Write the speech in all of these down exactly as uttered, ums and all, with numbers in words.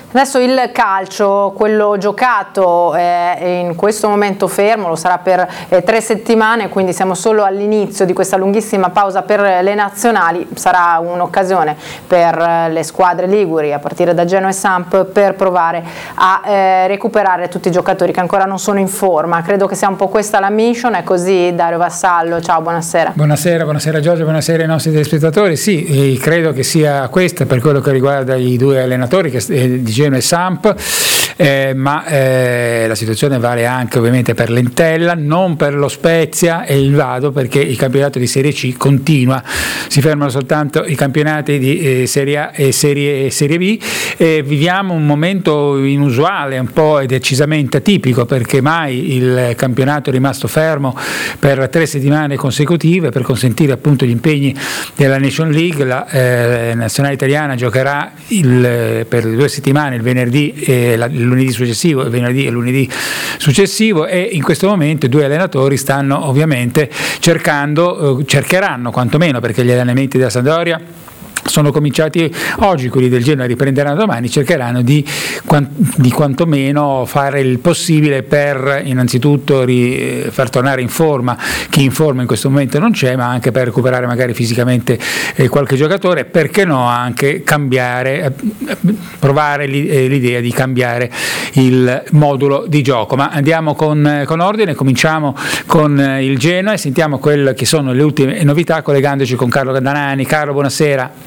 Adesso il calcio, quello giocato, è in questo momento fermo, lo sarà per eh, tre settimane, quindi siamo solo all'inizio di questa lunghissima pausa per le nazionali. Sarà un'occasione per le squadre liguri, a partire da Genoa e Samp, per provare a eh, recuperare tutti i giocatori che ancora non sono in forma. Credo che sia un po' questa la mission. È così, Dario Vassallo? Ciao, buonasera. Buonasera, buonasera Giorgio, buonasera ai nostri telespettatori. Sì, credo che sia questa per quello che riguarda i due allenatori che, eh, di Genoa e Samp, eh, ma eh, la situazione vale anche ovviamente per l'Entella, non per lo Spezia e il Vado, perché il campionato di Serie C continua, si fermano soltanto i campionati di eh, Serie A e Serie, e Serie B. Eh, viviamo un momento inusuale, un po' decisamente atipico, perché mai il campionato è rimasto fermo per tre settimane consecutive per consentire appunto gli impegni della Nation League. La eh, nazionale italiana giocherà il, per due settimane, il venerdì e la, il lunedì successivo, il venerdì e lunedì successivo, e in questo momento i due allenatori stanno ovviamente cercando, eh, cercheranno quantomeno, perché gli allenamenti della Sampdoria sono cominciati oggi, quelli del Genoa riprenderanno domani, cercheranno di, di quantomeno fare il possibile per innanzitutto ri, far tornare in forma chi in forma in questo momento non c'è, ma anche per recuperare magari fisicamente eh, qualche giocatore, perché no anche cambiare, eh, provare l'idea di cambiare il modulo di gioco. Ma andiamo con, con ordine, cominciamo con il Genoa e sentiamo quelle che sono le ultime novità collegandoci con Carlo Gandanani. Carlo, buonasera.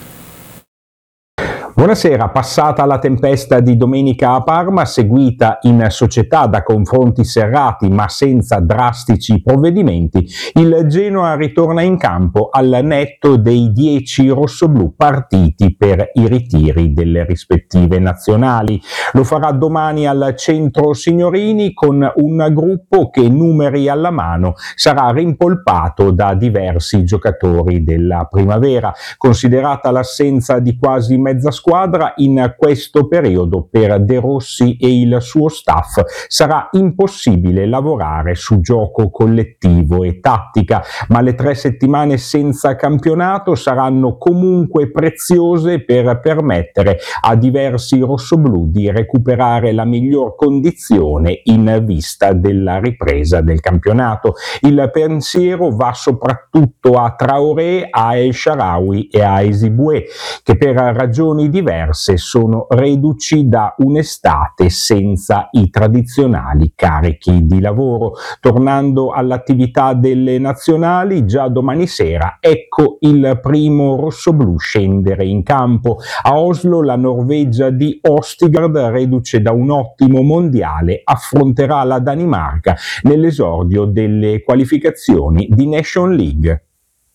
Buonasera. Passata la tempesta di domenica a Parma, seguita in società da confronti serrati ma senza drastici provvedimenti, il Genoa ritorna in campo al netto dei dieci rossoblù partiti per i ritiri delle rispettive nazionali. Lo farà domani al Centro Signorini con un gruppo che, numeri alla mano, sarà rimpolpato da diversi giocatori della primavera. Considerata l'assenza di quasi mezza squadra in questo periodo, per De Rossi e il suo staff sarà impossibile lavorare su gioco collettivo e tattica, ma le tre settimane senza campionato saranno comunque preziose per permettere a diversi rossoblù di recuperare la miglior condizione in vista della ripresa del campionato. Il pensiero va soprattutto a Traoré, a El Shaarawy e a Eziboué, che per ragioni diverse sono reduci da un'estate senza i tradizionali carichi di lavoro. Tornando all'attività delle nazionali, già domani sera ecco il primo rossoblù scendere in campo. A Oslo la Norvegia di Ostigard, reduce da un ottimo mondiale, affronterà la Danimarca nell'esordio delle qualificazioni di Nation League.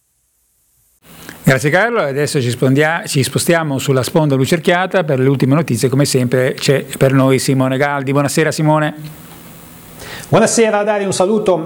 Grazie Carlo, adesso ci, ci spostiamo sulla sponda lucerchiata per le ultime notizie. Come sempre c'è per noi Simone Galdi. Buonasera Simone. Buonasera Dario, un saluto